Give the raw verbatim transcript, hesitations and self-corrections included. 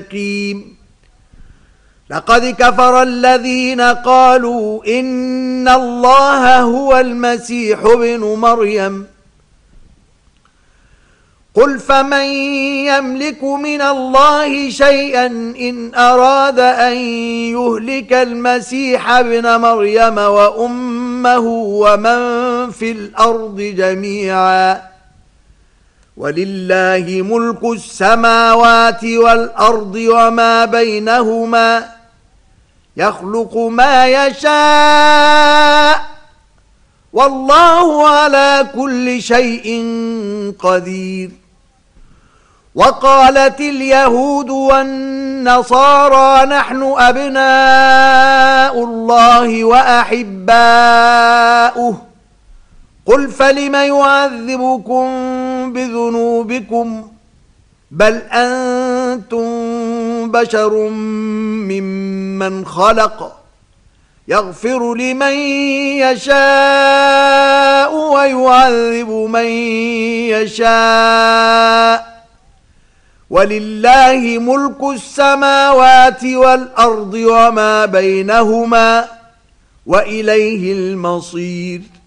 لقد كفر الذين قالوا إن الله هو المسيح ابن مريم قل فمن يملك من الله شيئا إن أراد أن يهلك المسيح ابن مريم وأمه ومن في الأرض جميعا ولله ملك السماوات والأرض وما بينهما يخلق ما يشاء والله على كل شيء قدير. وقالت اليهود والنصارى نحن أبناء الله وأحباؤه قل فلم يعذبكم بذنوبكم بل أنتم بشر ممن خلق يغفر لمن يشاء ويعذب من يشاء ولله ملك السماوات والأرض وما بينهما وإليه المصير.